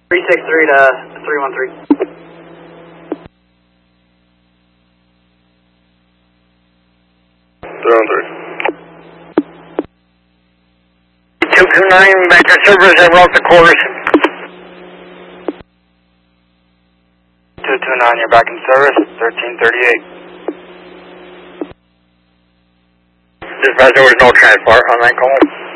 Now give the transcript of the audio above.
363 to 313. 229 back to service and route the course. 229, you're back in service, 1338. Dispatch, there was no transport on that call.